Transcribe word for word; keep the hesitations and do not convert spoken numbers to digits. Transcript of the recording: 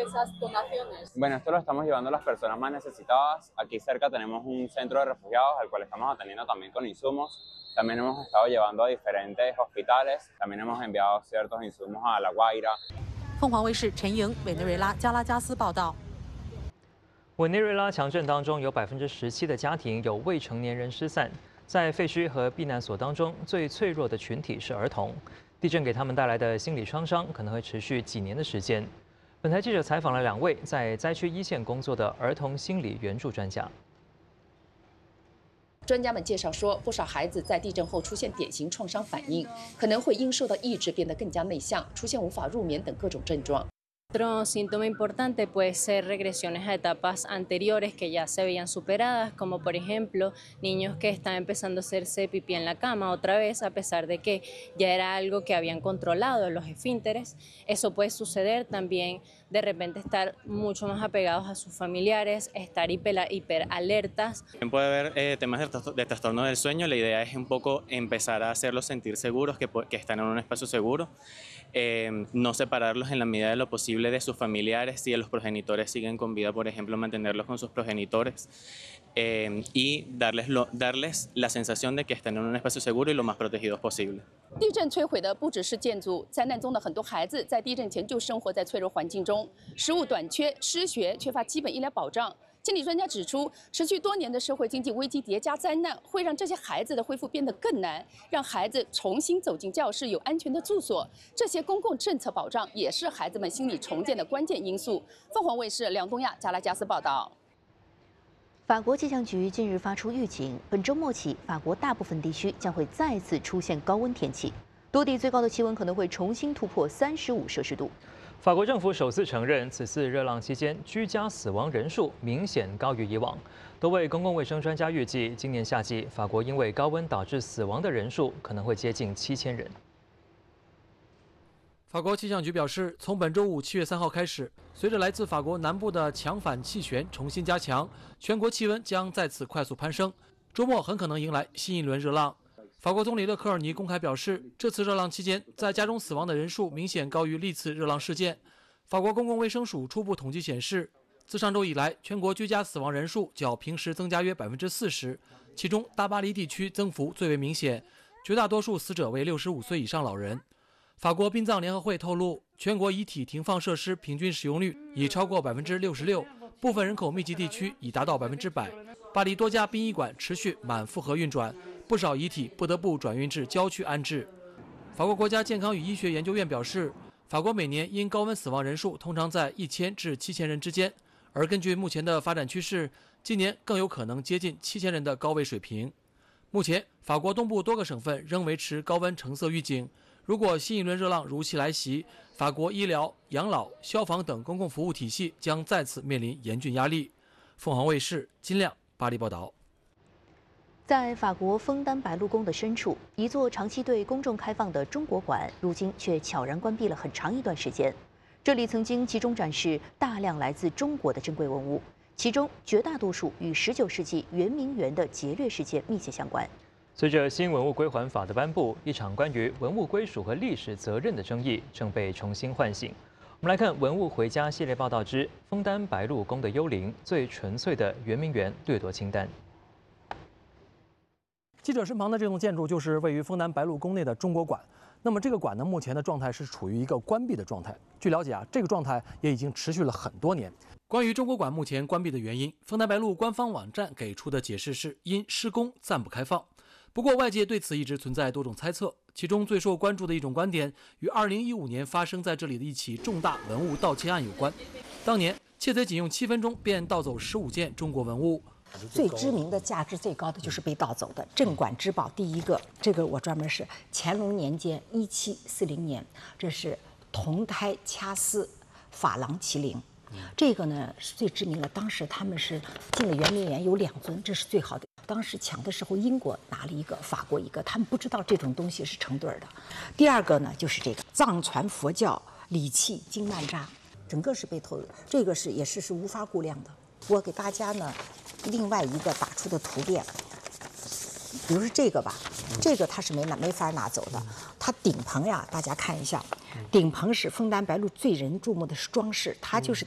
esas donaciones? Bueno, esto lo estamos llevando a las personas más necesitadas. Aquí cerca tenemos un centro de refugiados, al cual estamos atendiendo también con insumos. También hemos estado llevando a diferentes hospitales. También hemos enviado ciertos insumos a La Guaira. 凤凰卫视陈莹，委内瑞拉加拉加斯报道。 委内瑞拉强震当中，有百分之十七的家庭有未成年人失散。在废墟和避难所当中，最脆弱的群体是儿童。地震给他们带来的心理创伤可能会持续几年的时间。本台记者采访了两位在灾区一线工作的儿童心理援助专家。 专家们介绍说，不少孩子在地震后出现典型创伤反应，可能会因受到抑制变得更加内向，出现无法入眠等各种症状。 Otro síntoma importante puede ser regresiones a etapas anteriores que ya se veían superadas, como por ejemplo niños que están empezando a hacerse pipí en la cama otra vez, a pesar de que ya era algo que habían controlado los esfínteres. Eso puede suceder también de repente estar mucho más apegados a sus familiares, estar hiper, hiperalertas. También puede haber eh, temas de, de trastorno del sueño. La idea es un poco empezar a hacerlos sentir seguros, que, que están en un espacio seguro. Eh, no separarlos en la medida de lo posible de sus familiares. Si los progenitores siguen con vida, por ejemplo, mantenerlos con sus progenitores eh, y darles, lo, darles la sensación de que están en un espacio seguro y lo más protegidos posible. 地震摧毁的不只是建筑，灾难中的很多孩子在地震前就生活在脆弱环境中，食物短缺、失学、缺乏基本医疗保障。 心理专家指出，持续多年的社会经济危机叠加灾难，会让这些孩子的恢复变得更难，让孩子重新走进教室有安全的住所。这些公共政策保障也是孩子们心理重建的关键因素。凤凰卫视梁东亚加拉加斯报道。 法国气象局近日发出预警，本周末起，法国大部分地区将会再次出现高温天气，多地最高的气温可能会重新突破三十五摄氏度。 法国政府首次承认，此次热浪期间居家死亡人数明显高于以往。多位公共卫生专家预计，今年夏季法国因为高温导致死亡的人数可能会接近七千人。 法国气象局表示，从本周五七月三号开始，随着来自法国南部的强反气旋重新加强，全国气温将再次快速攀升，周末很可能迎来新一轮热浪。 法国总理勒科尔尼公开表示，这次热浪期间，在家中死亡的人数明显高于历次热浪事件。法国公共卫生署初步统计显示，自上周以来，全国居家死亡人数较平时增加约百分之四十，其中大巴黎地区增幅最为明显，绝大多数死者为六十五岁以上老人。法国殡葬联合会透露，全国遗体停放设施平均使用率已超过百分之六十六，部分人口密集地区已达到百分之百。巴黎多家殡仪馆持续满负荷运转。 不少遗体不得不转运至郊区安置。法国国家健康与医学研究院表示，法国每年因高温死亡人数通常在一千至七千人之间，而根据目前的发展趋势，今年更有可能接近七千人的高位水平。目前，法国东部多个省份仍维持高温橙色预警。如果新一轮热浪如期来袭，法国医疗、养老、消防等公共服务体系将再次面临严峻压力。凤凰卫视金亮巴黎报道。 在法国枫丹白露宫的深处，一座长期对公众开放的中国馆，如今却悄然关闭了很长一段时间。这里曾经集中展示大量来自中国的珍贵文物，其中绝大多数与十九世纪圆明园的劫掠事件密切相关。 随着新文物归还法的颁布，一场关于文物归属和历史责任的争议正被重新唤醒。我们来看《文物回家》系列报道之《枫丹白露宫的幽灵：最纯粹的圆明园掠夺清单》。 记者身旁的这栋建筑就是位于枫丹白露宫内的中国馆。那么这个馆呢，目前的状态是处于一个关闭的状态。据了解啊，这个状态也已经持续了很多年。关于中国馆目前关闭的原因，枫丹白露官方网站给出的解释是因施工暂不开放。不过外界对此一直存在多种猜测，其中最受关注的一种观点与二零一五年发生在这里的一起重大文物盗窃案有关。当年窃贼仅用七分钟便盗走十五件中国文物。 最知名的、价值最高的就是被盗走的镇馆之宝。第一个，这个我专门是乾隆年间一七四零年，这是铜胎掐丝珐琅麒麟，这个呢是最知名的。当时他们是进了圆明园有两尊，这是最好的。当时抢的时候，英国拿了一个，法国一个，他们不知道这种东西是成对的。第二个呢就是这个藏传佛教礼器经曼扎，整个是被偷的，这个是也是是无法估量的。我给大家呢。 另外一个打出的图片，比如说这个吧，这个它是没拿没法拿走的。它顶棚呀，大家看一下，顶棚是枫丹白露最人注目的是装饰，它就是